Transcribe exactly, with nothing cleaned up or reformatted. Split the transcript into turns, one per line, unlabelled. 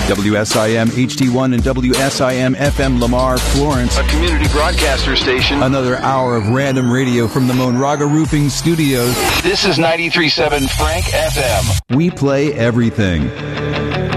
W S I M H D one and W S I M F M Lamar, Florence.
A community broadcaster station.
Another hour of random radio from the Monraga Roofing Studios.
This is ninety-three point seven Frank F M.
We play everything.